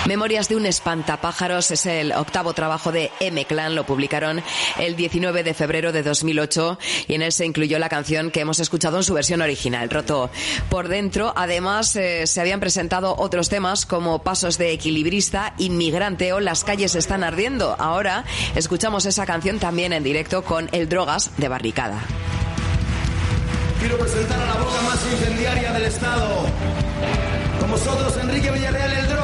Memorias de un espantapájaros es el octavo trabajo de M-Clan, lo publicaron el 19 de febrero de 2008 y en él se incluyó la canción que hemos escuchado en su versión original, Roto por dentro. Además, se habían presentado otros temas como Pasos de equilibrista, Inmigrante o Las calles están ardiendo. Ahora escuchamos esa canción también en directo con El Drogas de Barricada. Quiero presentar a la boca más incendiaria del Estado. Con vosotros, Enrique Villarreal, El Drogas.